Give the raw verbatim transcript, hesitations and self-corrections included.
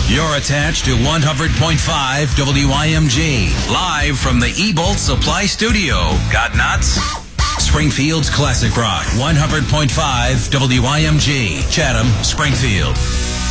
You're attached to one hundred point five W I M G. Live from the E-Bolt Supply Studio. Got nuts? Springfield's Classic Rock. one hundred point five W I M G. Chatham, Springfield.